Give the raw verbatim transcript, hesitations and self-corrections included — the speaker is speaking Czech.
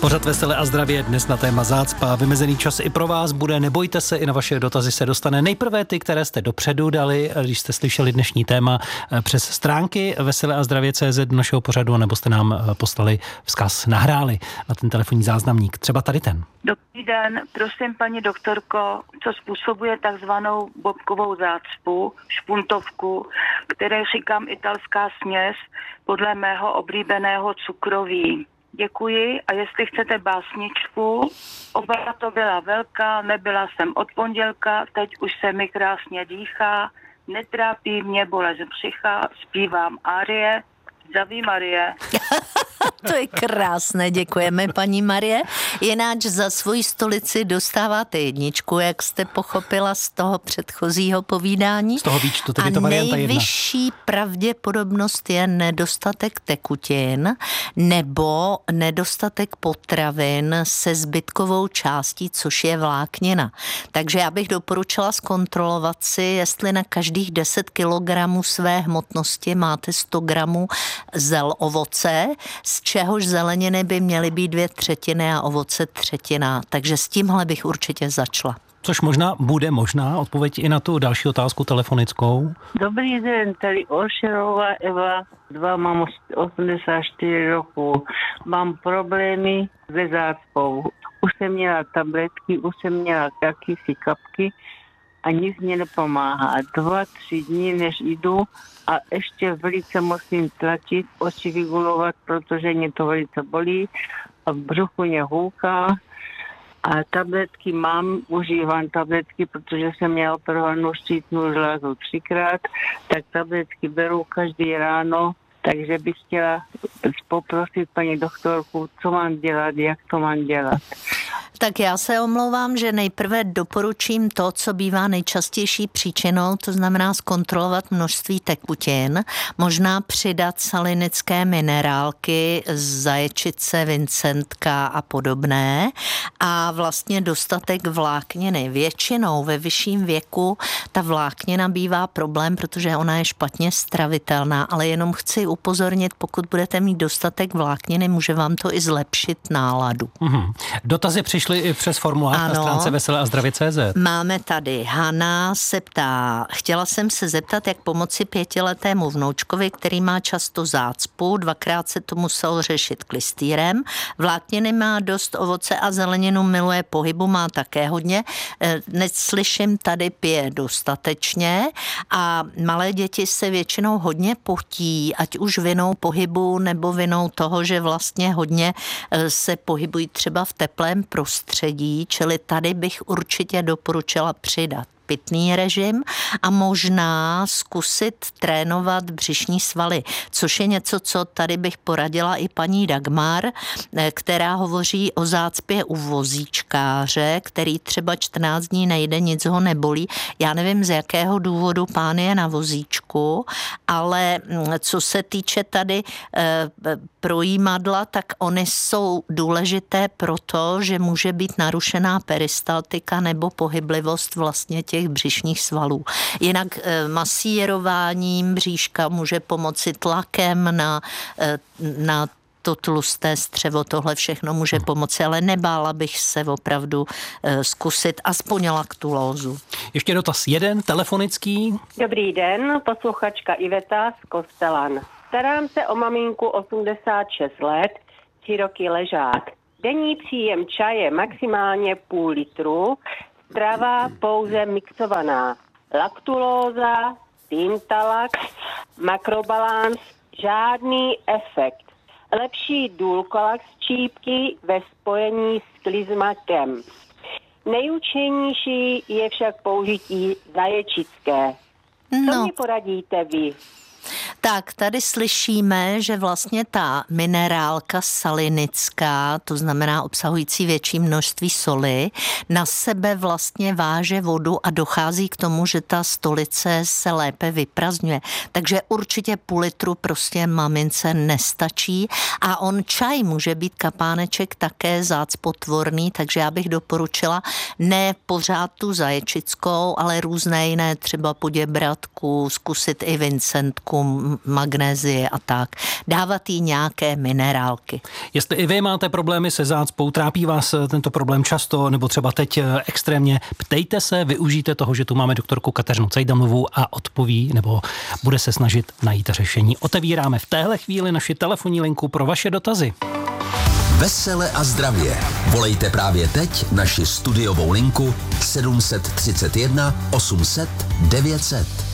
Pořad Veselé a zdravě dnes na téma zácpa. Vymezený čas i pro vás bude, nebojte se, i na vaše dotazy se dostane. Nejprve ty, které jste dopředu dali, když jste slyšeli dnešní téma přes stránky veselé a zdravě tečka cé zet do našeho pořadu, nebo jste nám poslali vzkaz, nahráli na ten telefonní záznamník. Třeba tady ten. Dobrý den, prosím paní doktorko, co způsobuje takzvanou bobkovou zácpu, špuntovku, které říkám italská směs, podle mého oblíbeného cukroví. Děkuji a jestli chcete básničku, oba to byla velká, nebyla jsem od pondělka, teď už se mi krásně dýchá, netrápí mě bolest břicha, zpívám árie, zdraví Marie. To je krásné, děkujeme paní Marie. Jináč za svoji stolici dostáváte jedničku, jak jste pochopila z toho předchozího povídání. Z toho výčtu, tedy to varianta jedna. A nejvyšší pravděpodobnost je nedostatek tekutin nebo nedostatek potravin se zbytkovou částí, což je vláknina. Takže já bych doporučila zkontrolovat si, jestli na každých deset kilogramů své hmotnosti máte sto gramů zel ovoce, z čehož zeleniny by měly být dvě třetiny a ovoce třetina. Takže s tímhle bych určitě začala. Což možná bude možná odpověď i na tu další otázku telefonickou. Dobrý den, tady Olšerová Eva, dva, mám osmdesát čtyři roku. Mám problémy se zácpou. Už jsem měla tabletky, už jsem měla jakýsi kapky a nic mě nepomáhá. Dva, tři dny, než jdu a ještě velice musím tlačit, oči vygulovat, protože mě to velice bolí a v bruchu mě houká. A tabletky mám, užívám tabletky, protože jsem měla operovanou štítnou žlázu třikrát, tak tabletky beru každý ráno, takže bych chtěla poprosit paní doktorku, co mám dělat, jak to mám dělat. Tak já se omlouvám, že nejprve doporučím to, co bývá nejčastější příčinou, to znamená zkontrolovat množství tekutin, možná přidat salinické minerálky, zaječice, vincentka a podobné a vlastně dostatek vlákniny. Většinou ve vyšším věku ta vláknina bývá problém, protože ona je špatně stravitelná, ale jenom chci upozornit, pokud budete mít dostatek vlákniny, může vám to i zlepšit náladu. Mm-hmm. Dotazy přišly i přes formulář ano, na stránce veselé a zdravě tečka cé zet. Máme tady. Hana se ptá, chtěla jsem se zeptat, jak pomoci pětiletému vnoučkovi, který má často zácpu, dvakrát se to musel řešit klystýrem. Vlákniny má dost, ovoce a zeleninu miluje, pohybu má také hodně. Neslyším, tady pije dostatečně a malé děti se většinou hodně potí, ať už vinou pohybu nebo vinou toho, že vlastně hodně se pohybují třeba v teplém prostředí, čili tady bych určitě doporučila přidat pitný režim a možná zkusit trénovat břišní svaly, což je něco, co tady bych poradila i paní Dagmar, která hovoří o zácpě u vozíčkáře, který třeba čtrnáct dní nejde, nic ho nebolí. Já nevím, z jakého důvodu pán je na vozíčku, ale co se týče tady e, projímadla, tak ony jsou důležité proto, že může být narušená peristaltika nebo pohyblivost vlastně těch těch břišních svalů. Jinak masírováním bříška může pomoci tlakem na, na to tlusté střevo, tohle všechno může pomoci, ale nebála bych se opravdu zkusit aspoň laktulózu. Ještě dotaz jeden, telefonický. Dobrý den, posluchačka Iveta z Kostelan. Starám se o maminku osmdesát šest let, tři roky ležák. Denní příjem čaje maximálně půl litru, strava pouze mixovaná. Laktulóza, Tintalax, makrobalans, žádný efekt. Lepší Dulcolax čípky ve spojení s klizmakem. Nejúčinnější je však použití zaječické. No. Co mi poradíte vy? Tak tady slyšíme, že vlastně ta minerálka salinická, to znamená obsahující větší množství soli, na sebe vlastně váže vodu a dochází k tomu, že ta stolice se lépe vyprazdňuje. Takže určitě půl litru prostě mamince nestačí a on čaj může být kapáneček také zácpotvorný, takže já bych doporučila ne pořád tu zaječickou, ale různé jiné, třeba poděbratku, zkusit i vincentku, magnézie a tak. Dávat jí nějaké minerálky. Jestli i vy máte problémy se zácpou, trápí vás tento problém často, nebo třeba teď extrémně, ptejte se, využijte toho, že tu máme doktorku Kateřinu Cejdamovou a odpoví, nebo bude se snažit najít řešení. Otevíráme v téhle chvíli naši telefonní linku pro vaše dotazy. Vesele a zdravě. Volejte právě teď naši studiovou linku sedm set třicet jedna osm set devět set.